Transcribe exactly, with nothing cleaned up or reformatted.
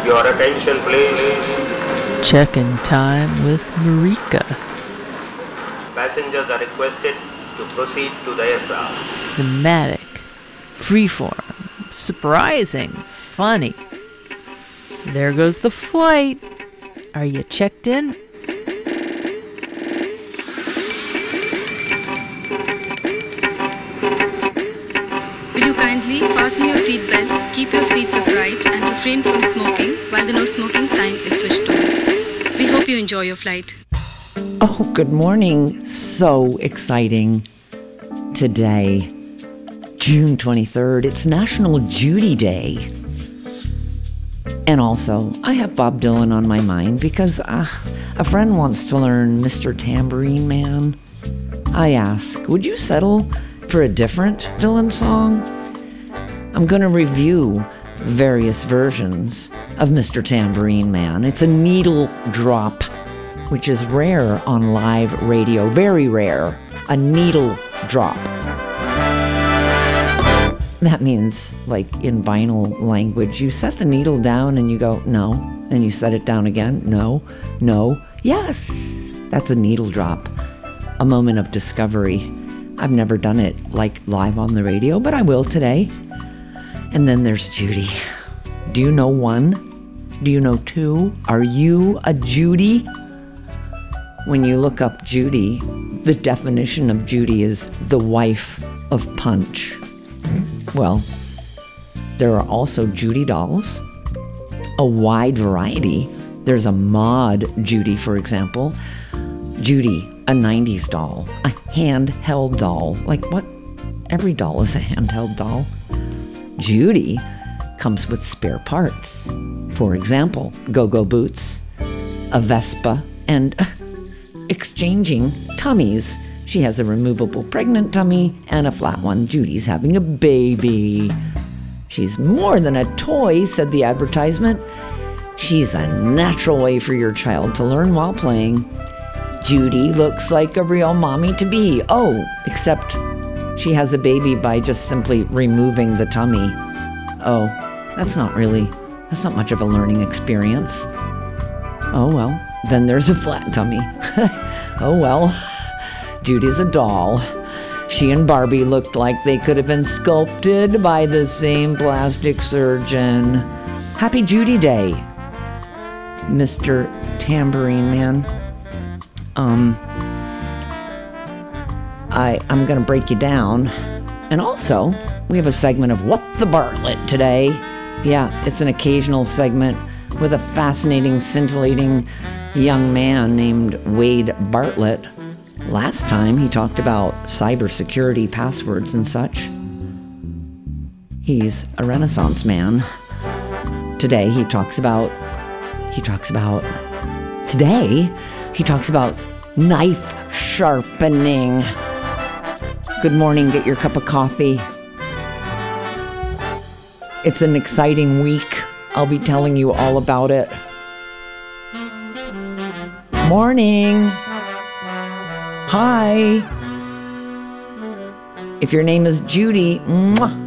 Your attention, please. Check-in time with Marika. Passengers are requested to proceed to the aircraft. Thematic, freeform, surprising, funny. There goes the flight. Are you checked in? Will you kindly fasten your seat belts, keep your seats upright, and refrain from smoking while the no smoking sign is switched on. We hope you enjoy your flight. Oh, good morning. So exciting. Today, June twenty-third, it's National Judy Day. And also, I have Bob Dylan on my mind because uh, a friend wants to learn Mister Tambourine Man. I ask, would you settle for a different Dylan song? I'm going to review various versions of Mister Tambourine Man. It's a needle drop, which is rare on live radio, very rare, a needle drop. That means, like in vinyl language, you set the needle down and you go, no, and you set it down again, no, no, yes. That's a needle drop, a moment of discovery. I've never done it like live on the radio, but I will today. And then there's Judy. Do you know one? Do you know two? Are you a Judy? When you look up Judy, the definition of Judy is the wife of Punch. Well, there are also Judy dolls, a wide variety. There's a mod Judy, for example. Judy, a nineties doll, a handheld doll. Like what? Every doll is a handheld doll. Judy comes with spare parts. For example, go-go boots, a Vespa, and exchanging tummies. She has a removable pregnant tummy and a flat one. Judy's having a baby. She's more than a toy, said the advertisement. She's a natural way for your child to learn while playing. Judy looks like a real mommy to be. Oh, except she has a baby by just simply removing the tummy. Oh, that's not really, that's not much of a learning experience. Oh, well, then there's a flat tummy. Oh, well. Judy's a doll. She and Barbie looked like they could have been sculpted by the same plastic surgeon. Happy Judy Day, Mister Tambourine Man. Um, I, I'm going to break you down. And also, we have a segment of What the Bartlett today. Yeah, it's an occasional segment with a fascinating, scintillating young man named Wade Bartlett. Last time he talked about cybersecurity, passwords and such. He's a Renaissance man. Today he talks about, he talks about, today he talks about knife sharpening. Good morning, get your cup of coffee. It's an exciting week. I'll be telling you all about it. Morning. Hi. If your name is Judy, mwah,